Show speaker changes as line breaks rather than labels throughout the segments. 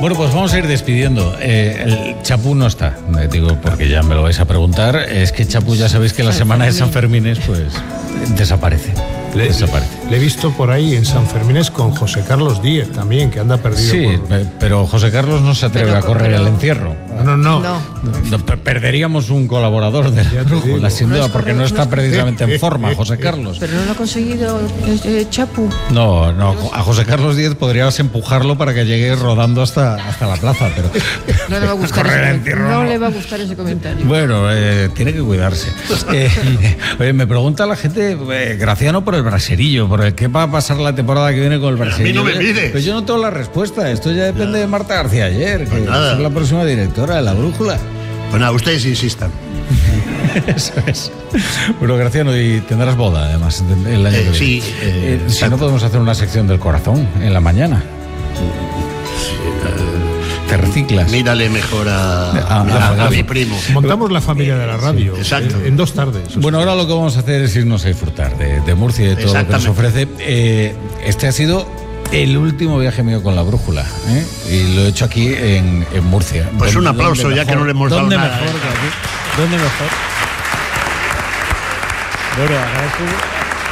Bueno, pues vamos a ir despidiendo. El Chapú no está, digo, porque ya me lo vais a preguntar. Es que Chapú, ya sabéis que la semana de San Fermines, pues, desaparece.
Le he visto por ahí en San Fermines con José Carlos Díez también, que anda perdido.
Sí, pero José Carlos no se atreve a correr el encierro.
No.
Perderíamos un colaborador de la brújula, sin duda, porque no está precisamente en forma, José Carlos.
Pero no lo ha conseguido Chapú.
No, a José Carlos Díez podrías empujarlo para que llegue rodando hasta la plaza, pero
no le va a gustar le va a gustar ese comentario.
Bueno, tiene que cuidarse. Oye, me pregunta la gente, Graciano, por el braserillo, por el qué va a pasar la temporada que viene con el braserillo.
A mí no me mires.
Pues yo no tengo la respuesta, esto ya depende de Marta García Ayer, que
nada.
es la próxima directora de la brújula.
Pues nada, ustedes insistan.
Eso es. Bueno, Graciano, y tendrás boda además el año que viene.
Sí.
Si no, podemos hacer una sección del corazón en la mañana. Te reciclas.
Mírale mejor a mi primo.
Montamos la familia de la radio.
Sí, exacto.
En 2 tardes.
Bueno, ahora lo que vamos a hacer es irnos a disfrutar de Murcia y de todo lo que nos ofrece. Este ha sido el último viaje mío con la brújula, y lo he hecho aquí en Murcia.
Pues un aplauso, ya que no le hemos dado
¿Dónde
nada.
Mejor que aquí? ¿Dónde mejor? Bueno, agradezco.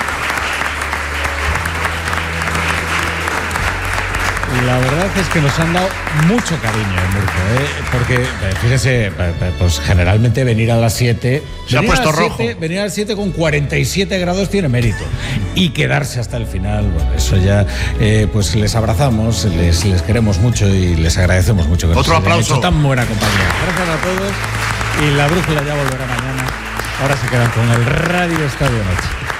La verdad es que nos han dado mucho cariño en Murcia, porque fíjese, pues generalmente venir a las 7
se ha puesto rojo.
Venir a las 7 con 47 grados tiene mérito, y quedarse hasta el final, bueno, eso ya, pues les abrazamos, les queremos mucho y les agradecemos mucho que
otro
nos
aplauso.
hayan hecho tan buena compañía. Gracias a todos, y la brújula ya volverá mañana. Ahora se quedan con el Radio Estadio Noche.